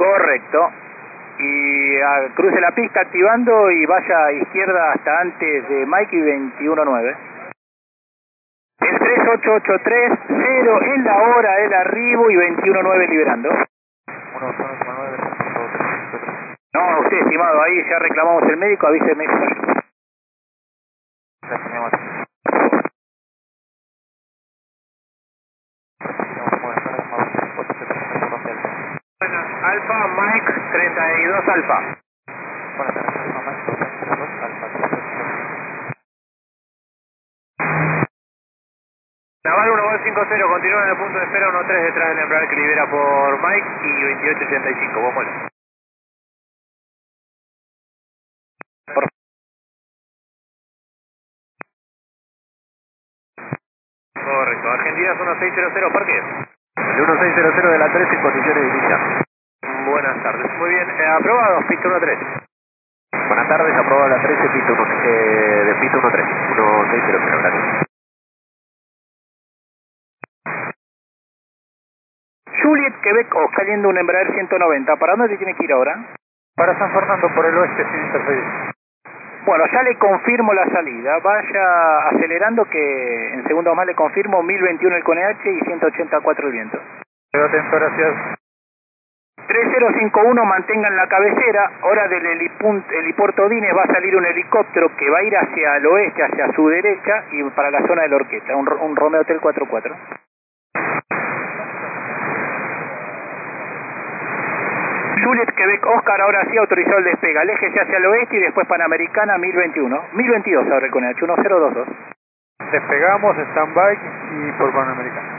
Correcto. Y cruce la pista activando y vaya a izquierda hasta antes de Mike y 21.9. El 3883, 0 en la hora el arribo y 21.9 liberando. 1.9. No, usted estimado, ahí ya reclamamos el médico, avíseme. Alfa, Mike, 32 Alfa. Naval 1250, continúa en el punto de espera 13 detrás del embrague que libera por Mike y 2885, vos mueres. Correcto, Argentina 1600, ¿por qué? El 1600 de la 3 en condiciones de inicial. Buenas tardes, muy bien, aprobado, pista 13. Buenas tardes, aprobado la 13, pista 1, de pista 13, 1600, gracias. Juliet, Quebec, saliendo un Embraer 190, ¿para dónde tiene que ir ahora? Para San Fernando, por el oeste, sin interferir. Bueno, ya le confirmo la salida, vaya acelerando que en segundos más le confirmo 1021 el CONEH y 184 el viento. Quedo atento, gracias. 3051, mantengan la cabecera, hora del helipuerto Dines va a salir un helicóptero que va a ir hacia el oeste, hacia su derecha y para la zona de la Orquesta, un Romeo Hotel 44. Juliet, Quebec, Oscar, ahora sí autorizado el despegue, aléjese hacia el oeste y después Panamericana 1021, 1022 ahora el CONEH, 1022. Despegamos, stand-by y por Panamericana.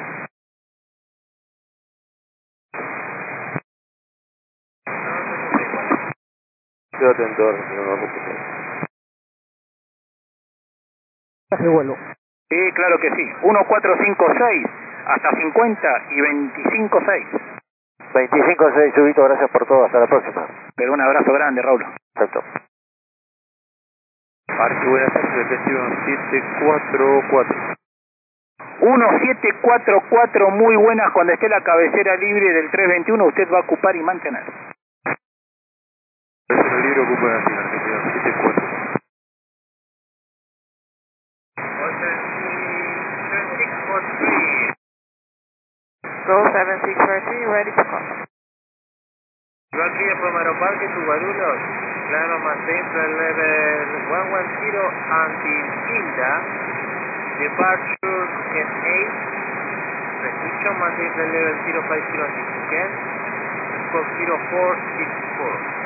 Quedo atento, Hace vuelo. Sí, claro que sí, 1456 hasta 50 y 256. 25-6, Chubito, gracias por todo, hasta la próxima. Pero un abrazo grande, Raúl. Perfecto. Parque, buenas tardes, defensivo 1744. 1744, muy buenas, cuando esté la cabecera libre del 321 usted va a ocupar y mantener. El libro ocupa la Argentina 74. Go 7643, ready to call. Igual clear from Aeroparque to Guarulhos, claro, maintain flight level 110 until Hilda, departure Ken 8, restriction maintain flight level 050 until Ken, Scope 0464.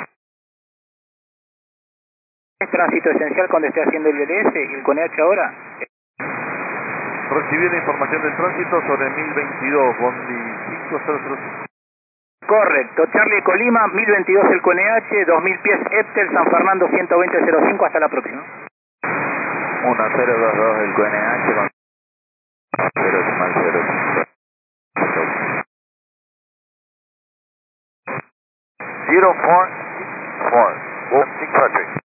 ¿Es tránsito esencial cuando esté haciendo el LS y el CONEH ahora? Recibí la información del tránsito sobre 1022, Bondi 5005. Correcto, Charlie Colima, 1022 el CONEH, 2000 pies Eptel, San Fernando 120.05, hasta la próxima. 1022 el QNH con 0.05. 0.64, 163.